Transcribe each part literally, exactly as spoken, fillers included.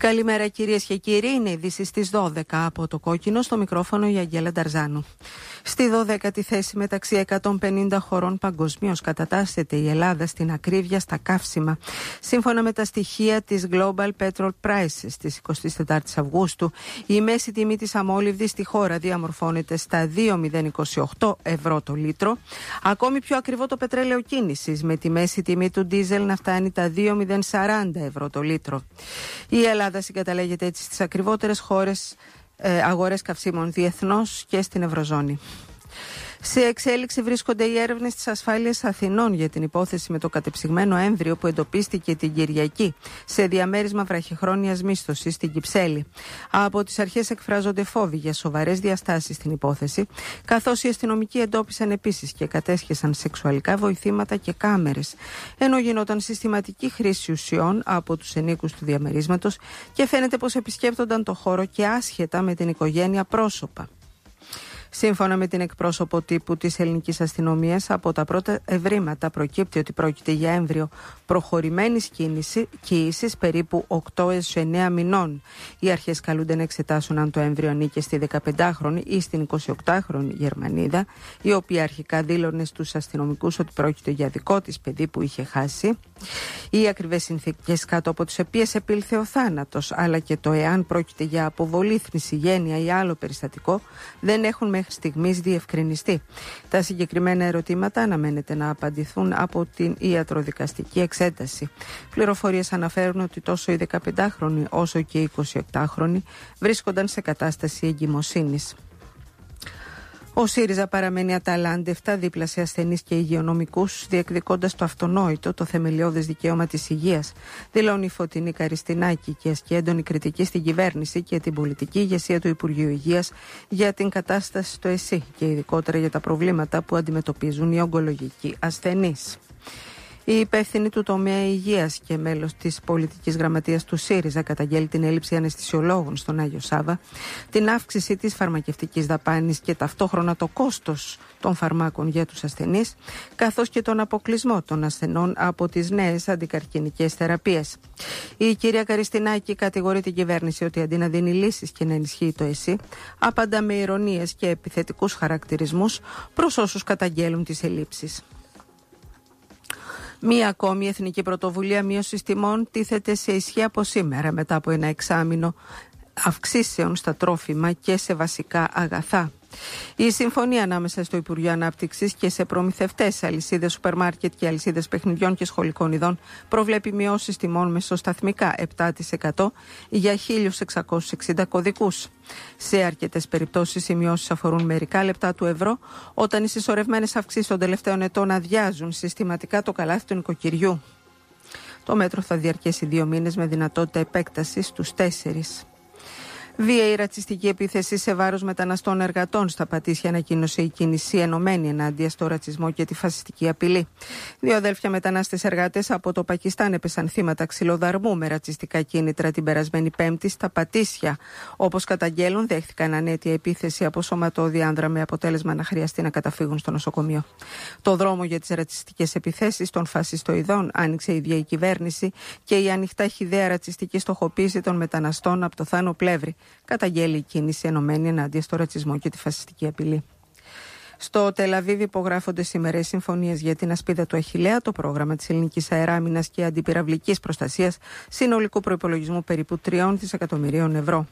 Καλημέρα κυρίες και κύριοι, είναι ειδήσεις στις δώδεκα από το Κόκκινο, στο μικρόφωνο η Αγγέλα Νταρζάνου. Στη δωδέκατη θέση μεταξύ εκατόν πενήντα χωρών παγκοσμίως κατατάσσεται η Ελλάδα στην ακρίβεια στα καύσιμα. Σύμφωνα με τα στοιχεία της Global Petrol Prices της εικοστής τετάρτης Αυγούστου, η μέση τιμή της αμόλυβδης στη χώρα διαμορφώνεται στα δύο χιλιάδες είκοσι οκτώ ευρώ το λίτρο. Ακόμη πιο ακριβό το πετρέλαιο κίνησης, με τη μέση τιμή του ντίζελ να φτάνει τα δύο χιλιάδες σαράντα ευρώ το λίτρο. Η Ελλάδα συγκαταλέγεται έτσι στις ακριβότερες χώρες ε, αγορές καυσίμων διεθνώς και στην Ευρωζώνη. Σε εξέλιξη βρίσκονται οι έρευνες της ασφάλειας Αθηνών για την υπόθεση με το κατεψυγμένο έμβριο που εντοπίστηκε την Κυριακή σε διαμέρισμα βραχυχρόνιας μίσθωσης στην Κυψέλη. Από τις αρχές εκφράζονται φόβοι για σοβαρές διαστάσεις στην υπόθεση, καθώς οι αστυνομικοί εντόπισαν επίσης και κατέσχεσαν σεξουαλικά βοηθήματα και κάμερες, ενώ γινόταν συστηματική χρήση ουσιών από τους ενίκους του διαμερίσματος και φαίνεται πως επισκέπτονταν το χώρο και άσχετα με την οικογένεια πρόσωπα. Σύμφωνα με την εκπρόσωπο τύπου της ελληνικής αστυνομίας, από τα πρώτα ευρήματα προκύπτει ότι πρόκειται για έμβριο προχωρημένης κοίησης περίπου οκτώ έως εννέα μηνών. Οι αρχές καλούνται να εξετάσουν αν το έμβριο ανήκε στη δεκαπεντάχρονη ή στην εικοσιοκτάχρονη Γερμανίδα, η οποία αρχικά δήλωνε στους αστυνομικούς ότι πρόκειται για δικό της παιδί που είχε χάσει. Οι ακριβές συνθήκες κάτω από τις οποίες επήλθε ο θάνατος, αλλά και το εάν πρόκειται για αποβολή, θνησιγένεια ή άλλο περιστατικό, δεν έχουν μέχρι στιγμής διευκρινιστεί. Τα συγκεκριμένα ερωτήματα αναμένεται να απαντηθούν από την ιατροδικαστική εξέταση. Πληροφορίες αναφέρουν ότι τόσο οι δεκαπεντάχρονοι όσο και οι εικοσιοκτάχρονοι βρίσκονταν σε κατάσταση εγκυμοσύνης. Ο ΣΥΡΙΖΑ παραμένει αταλάντευτα δίπλα σε ασθενείς και υγειονομικούς, διεκδικώντας το αυτονόητο, το θεμελιώδες δικαίωμα της υγείας, δηλώνει η Φωτεινή Καριστινάκη και ασκεί έντονη κριτική στην κυβέρνηση και την πολιτική ηγεσία του Υπουργείου Υγείας για την κατάσταση στο ΕΣΥ και ειδικότερα για τα προβλήματα που αντιμετωπίζουν οι ογκολογικοί ασθενείς. Η υπεύθυνη του τομέα υγείας και μέλος της πολιτικής γραμματείας του ΣΥΡΙΖΑ καταγγέλει την έλλειψη αναισθησιολόγων στον Άγιο Σάββα, την αύξηση της φαρμακευτικής δαπάνης και ταυτόχρονα το κόστος των φαρμάκων για τους ασθενείς, καθώς και τον αποκλεισμό των ασθενών από τις νέες αντικαρκινικές θεραπείες. Η κυρία Καριστινάκη κατηγορεί την κυβέρνηση ότι αντί να δίνει λύσεις και να ενισχύει το ΕΣΥ, απαντά με ειρωνίες και επιθετικούς χαρακτηρισμούς προς όσους καταγγέλουν τις ελλείψεις. Μία ακόμη εθνική πρωτοβουλία μείωσης τιμών τίθεται σε ισχύ από σήμερα, μετά από ένα εξάμηνο αυξήσεων στα τρόφιμα και σε βασικά αγαθά. Η συμφωνία ανάμεσα στο Υπουργείο Ανάπτυξης και σε προμηθευτές, αλυσίδες σούπερ μάρκετ και αλυσίδες παιχνιδιών και σχολικών ειδών προβλέπει μειώσεις τιμών μεσοσταθμικά επτά τοις εκατό για χίλια εξακόσιους εξήντα κωδικούς. Σε αρκετές περιπτώσεις οι μειώσεις αφορούν μερικά λεπτά του ευρώ, όταν οι συσσωρευμένες αυξήσεις των τελευταίων ετών αδειάζουν συστηματικά το καλάθι του νοικοκυριού. Το μέτρο θα διαρκέσει δύο μήνες με δυνατότητα επέκτασης στους τέσσερις. Βίαιη ρατσιστική επίθεση σε βάρος μεταναστών εργατών στα Πατήσια ανακοίνωσε η κίνηση ενωμένη ενάντια στο ρατσισμό και τη φασιστική απειλή. Δύο αδέλφια μετανάστες εργάτες από το Πακιστάν έπεσαν θύματα ξυλοδαρμού με ρατσιστικά κίνητρα την περασμένη Πέμπτη στα Πατήσια. Όπως καταγγέλουν, δέχθηκαν ανέτεια επίθεση από σωματώδη άνδρα με αποτέλεσμα να χρειαστεί να καταφύγουν στο νοσοκομείο. Το δρόμο για τις ρατσιστικές επιθέσεις των φασιστοειδών άνοιξε η ίδια η κυβέρνηση και η ανοιχτά χυδαία ρατσιστική στοχοποίηση των μεταναστών από το Θάνο Πλεύρη καταγγέλει η κίνηση ενωμένη ενάντια στο ρατσισμό και τη φασιστική απειλή. Στο Τελαβίβ υπογράφονται σήμερα οι συμφωνίες για την ασπίδα του Αχιλλέα, το πρόγραμμα της ελληνικής αεράμινας και αντιπυραυλικής προστασίας συνολικού προϋπολογισμού περίπου τριών δισεκατομμυρίων ευρώ.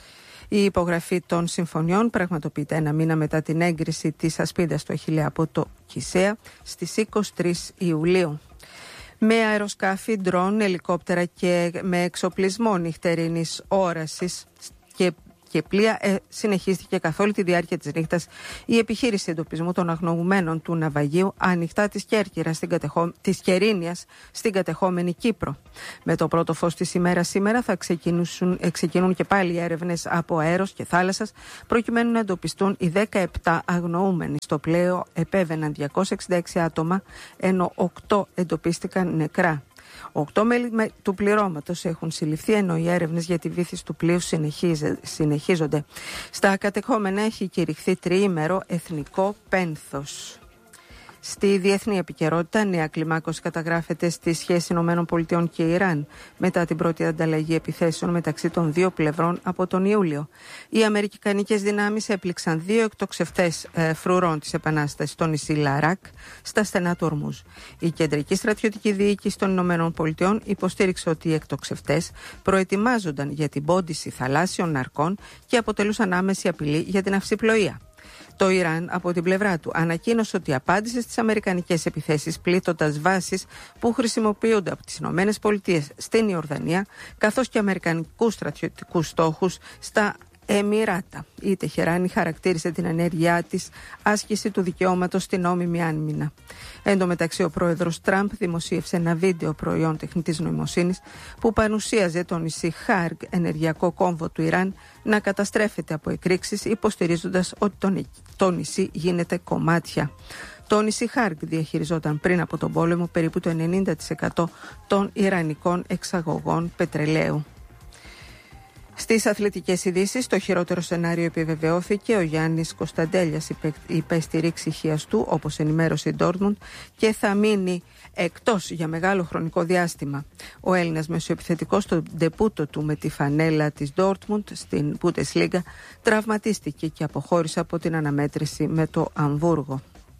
Η υπογραφή των συμφωνιών πραγματοποιείται ένα μήνα μετά την έγκριση της ασπίδας του Αχιλλέα από το ΚΙΣΕΑ στις είκοσι τρεις Ιουλίου. Με αεροσκάφη, ντρόν, ελικόπτερα και με εξοπλισμό νυχτερινής όρασης και, και πλοία ε, συνεχίστηκε καθ' όλη τη διάρκεια της νύχτας η επιχείρηση εντοπισμού των αγνοωμένων του ναυαγίου ανοιχτά της Κέρκυρας, στην κατεχό... της Κερίνιας στην κατεχόμενη Κύπρο. Με το πρώτο φως της ημέρας σήμερα θα ε, ξεκινούν και πάλι οι έρευνες από αέρος και θάλασσας προκειμένου να εντοπιστούν οι δεκαεπτά αγνοούμενοι. Στο πλοίο επέβαιναν διακόσια εξήντα έξι άτομα, ενώ οκτώ εντοπίστηκαν νεκρά. Οκτώ μέλη του πληρώματος έχουν συλληφθεί, ενώ οι έρευνες για τη βύθιση του πλοίου συνεχίζονται. Στα κατεχόμενα έχει κηρυχθεί τριήμερο εθνικό πένθος. Στη διεθνή επικαιρότητα, νέα κλιμάκωση καταγράφεται στη σχέση ΗΠΑ και Ιράν μετά την πρώτη ανταλλαγή επιθέσεων μεταξύ των δύο πλευρών από τον Ιούλιο. Οι αμερικανικές δυνάμεις έπληξαν δύο εκτοξευτές ε, φρουρών της Επανάστασης στο νησί Λαράκ, στα στενά του Ορμούζ. Η κεντρική στρατιωτική διοίκηση των ΗΠΑ υποστήριξε ότι οι εκτοξευτές προετοιμάζονταν για την πόντιση θαλάσσιων ναρκών και αποτελούσαν άμεση απειλή για την αυσιπλοεία. Το Ιράν, από την πλευρά του, ανακοίνωσε ότι απάντησε στις αμερικανικές επιθέσεις πλήττοντας βάσεις που χρησιμοποιούνται από τις ΗΠΑ στην Ιορδανία, καθώς και αμερικανικούς στρατιωτικούς στόχους στα Εμιράτα. Η Τεχεράνη χαρακτήρισε την ενέργειά της άσκηση του δικαιώματος στην νόμιμη άμυνα. Εν τω μεταξύ, ο πρόεδρος Τραμπ δημοσίευσε ένα βίντεο προϊόν τεχνητής νοημοσύνης που παρουσίαζε το νησί Χάργκ, ενεργειακό κόμβο του Ιράν, να καταστρέφεται από εκρήξεις, υποστηρίζοντας ότι το, το νησί γίνεται κομμάτια. Το νησί Χάργκ διαχειριζόταν πριν από τον πόλεμο περίπου το ενενήντα τοις εκατό των ιρανικών εξαγωγών πετρελαίου. Στις αθλητικές ειδήσεις, το χειρότερο σενάριο επιβεβαιώθηκε. Ο Γιάννης Κωνσταντέλιας υπέστη ρήξη χιαστού, όπως ενημέρωσε η Ντόρτμουντ, και θα μείνει εκτός για μεγάλο χρονικό διάστημα. Ο Έλληνας μεσοεπιθετικός στο ντεπούτο του με τη φανέλα της Ντόρτμουντ στην Bundesliga τραυματίστηκε και αποχώρησε από την αναμέτρηση με το Αμβούργο.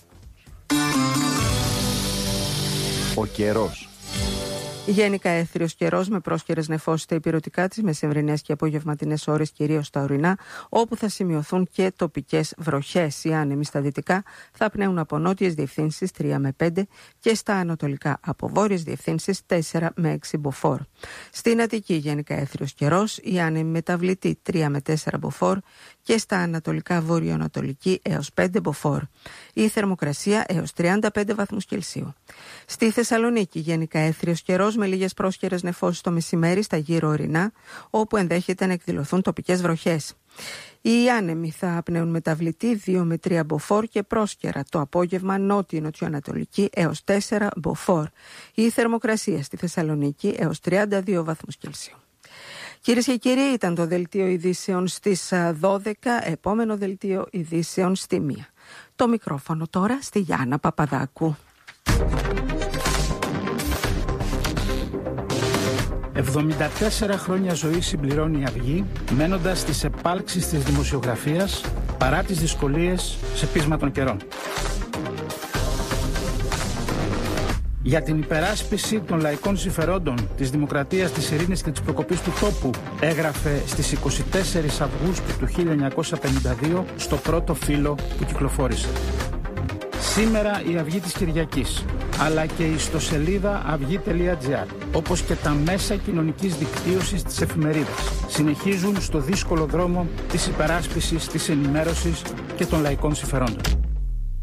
Ο καιρός. Γενικά έθριος καιρός με πρόσκαιρες νεφώσεις στα ηπειρωτικά της, μεσημβρινές και απογευματινές ώρες κυρίως στα ορεινά, όπου θα σημειωθούν και τοπικές βροχές. Οι άνεμοι στα δυτικά θα πνέουν από νότιες διευθύνσεις τρία με πέντε και στα ανατολικά από βόρειες διευθύνσεις τέσσερα με έξι μποφόρ. Στην Αττική γενικά έθριος καιρός, οι άνεμοι μεταβλητοί τρία με τέσσερα μποφόρ και στα ανατολικά βορειοανατολική έως πέντε μποφόρ. Η θερμοκρασία έως τριάντα πέντε βαθμούς Κελσίου. Στη Θεσσαλονίκη γενικά έθριος καιρός με λίγες πρόσκαιρες νεφώσεις το μεσημέρι στα γύρω ορεινά, όπου ενδέχεται να εκδηλωθούν τοπικές βροχές. Οι άνεμοι θα πνέουν μεταβλητή δύο με τρία μποφόρ και πρόσκαιρα το απόγευμα νότιο-νοτιοανατολική έως τέσσερα μποφόρ. Η θερμοκρασία στη Θεσσαλονίκη έως τριάντα δύο βαθμούς Κελσίου. Κυρίες και κύριοι, ήταν το δελτίο ειδήσεων στις δώδεκα, επόμενο δελτίο ειδήσεων στη μία. Το μικρόφωνο τώρα στη Γιάννα Παπαδάκου. εβδομήντα τέσσερα χρόνια ζωή συμπληρώνει η Αυγή, μένοντας στις επάλξεις της δημοσιογραφίας παρά τις δυσκολίες σε πείσμα των καιρών. Για την υπεράσπιση των λαϊκών συμφερόντων, της δημοκρατίας, της ειρήνης και της προκοπής του τόπου, έγραφε στις είκοσι τέσσερις Αυγούστου του χίλια εννιακόσια πενήντα δύο στο πρώτο φύλλο που κυκλοφόρησε. Σήμερα η Αυγή της Κυριακής, αλλά και η ιστοσελίδα αυγή τελεία τζι άρ, όπως και τα μέσα κοινωνικής δικτύωσης της εφημερίδας, συνεχίζουν στο δύσκολο δρόμο της υπεράσπισης, της ενημέρωσης και των λαϊκών συμφερόντων.